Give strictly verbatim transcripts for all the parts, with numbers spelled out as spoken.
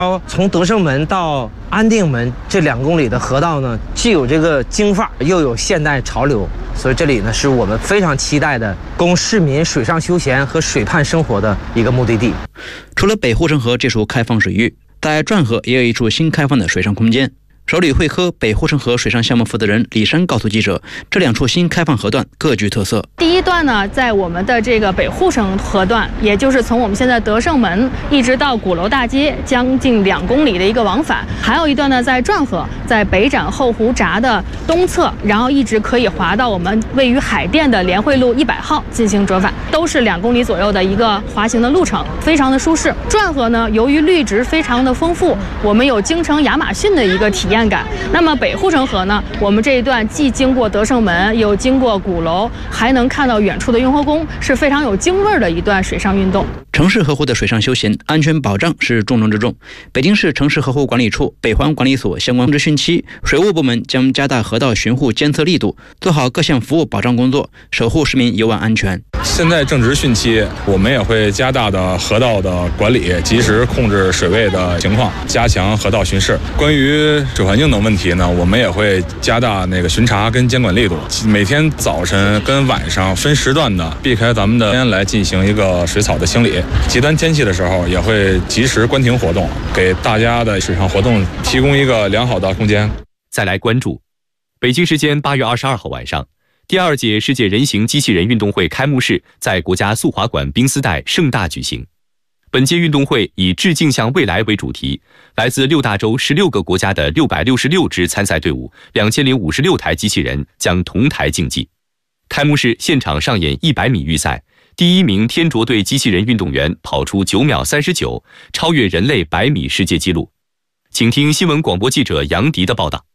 从德胜门到安定门这两公里的河道呢，既有这个京范儿，又有现代潮流，所以这里呢是我们非常期待的供市民水上休闲和水畔生活的一个目的地。 除了北护城河这处开放水域，在篆河也有一处新开放的水上空间。首里会科北护城河水上项目负责人李山告诉记者，这两处新开放河段各具特色。 第一段呢，在我们的这个北护城河段，也就是从我们现在德胜门一直到鼓楼大街，将近两公里的一个往返；还有一段呢，在篆河，在北展后湖闸的东侧，然后一直可以滑到我们位于海淀的联汇路一百号进行折返，都是两公里左右的一个滑行的路程，非常的舒适。篆河呢，由于绿植非常的丰富，我们有京城亚马逊的一个体验感。那么北护城河呢，我们这一段既经过德胜门，又经过鼓楼，还能看到远处的雍和宫，是非常有京味儿的一段水上运动。 城市河湖的水上休闲安全保障是重中之重。北京市城市河湖管理处、北环管理所相关控制汛期，水务部门将加大河道巡护监测力度，做好各项服务保障工作，守护市民游玩安全。 现在正值汛期，我们也会加大的河道的管理，及时控制水位的情况，加强河道巡视。关于水环境等问题呢，我们也会加大那个巡查跟监管力度，每天早晨跟晚上分时段的避开咱们的边来进行一个水草的清理。极端天气的时候，也会及时关停活动，给大家的水上活动提供一个良好的空间。 再来关注，北京时间八月二十二号晚上，第二届世界人形机器人运动会开幕式在国家速滑馆冰丝带盛大举行。本届运动会以致敬向未来为主题，来自六大洲十六个国家的六百六十六支参赛队伍，两千零五十六台机器人将同台竞技。开幕式现场上演一百米预赛，第一名天卓队机器人运动员跑出九秒三十九，超越人类百米世界纪录。请听新闻广播记者杨迪的报道。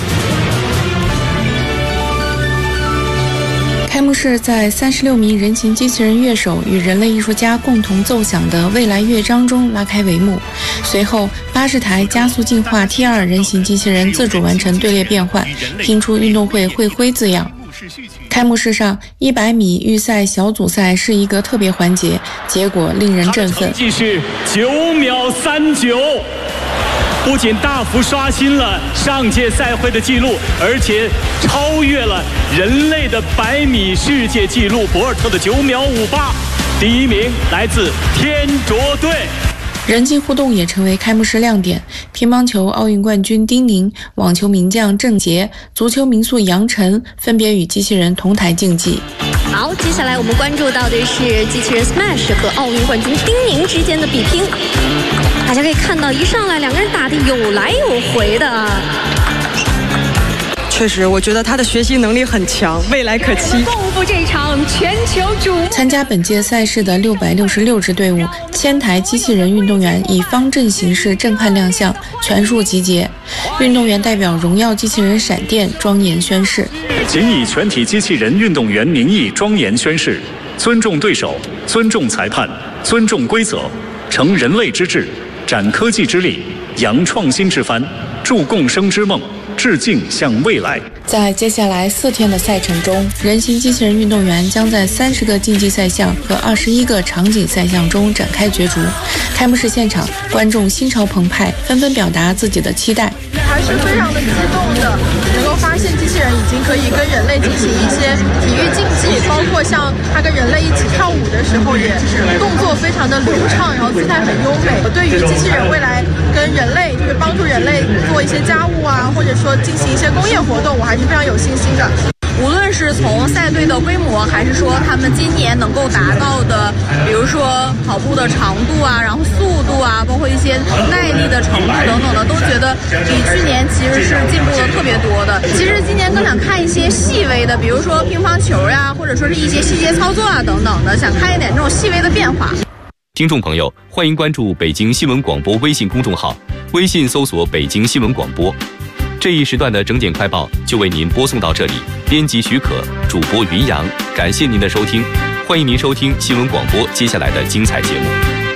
开幕式在三十六名人形机器人乐手与人类艺术家共同奏响的未来乐章中拉开帷幕。随后，八十台加速进化 T 二 人形机器人自主完成队列变换，拼出运动会会徽字样。开幕式上，一百米预赛小组赛是一个特别环节，结果令人振奋。 成绩是九秒三九。不仅大幅刷新了上届赛会的记录，而且超越了人类的百米世界纪录博尔特的九秒五八。第一名来自天卓队。 人机互动也成为开幕式亮点，乒乓球奥运冠军丁宁、网球名将郑洁、足球名宿杨晨分别与机器人同台竞技。 好，接下来我们关注到的是机器人 Smash 和奥运冠军丁宁之间的比拼。大家可以看到，一上来两个人打得有来有回的。 确实，我觉得他的学习能力很强，未来可期。 共赴这场全球瞩目。 参加本届赛事的六百六十六支队伍，千台机器人运动员以方阵形式震撼亮相，全数集结。运动员代表荣耀机器人闪电庄严宣誓。 谨以全体机器人运动员名义庄严宣誓，尊重对手，尊重裁判，尊重规则，成人类之智，展科技之力，扬创新之帆，铸共生之梦，致敬向未来。 在接下来四天的赛程中，人形机器人运动员将在三十个竞技赛项和二十一个场景赛项中展开角逐。开幕式现场，观众心潮澎湃，纷纷表达自己的期待。 还是非常的激动的，能够发现机器人已经可以跟人类进行一些体育竞技，包括像它跟人类一起跳舞的时候，也动作非常的流畅，然后姿态很优美。我对于机器人未来跟人类，就是帮助人类做一些家务啊，或者说进行一些工业活动，我还是非常有信心的。 无论是从赛队的规模，还是说他们今年能够达到的，比如说跑步的长度啊，然后速度啊，包括一些耐力的程度等等的，都觉得比去年其实是进步的特别多的。其实今年更想看一些细微的，比如说乒乓球呀，或者说是一些细节操作啊等等的，想看一点这种细微的变化。 听众朋友，欢迎关注北京新闻广播微信公众号，微信搜索北京新闻广播。这一时段的整点快报就为您播送到这里，编辑许可，主播云阳，感谢您的收听，欢迎您收听新闻广播接下来的精彩节目。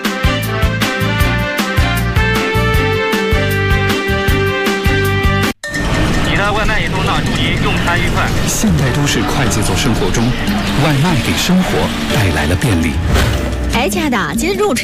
你的外卖已送到，祝您用餐愉快。 现代都市快节奏生活中，外卖给生活带来了便利。 哎，亲爱的，今天入职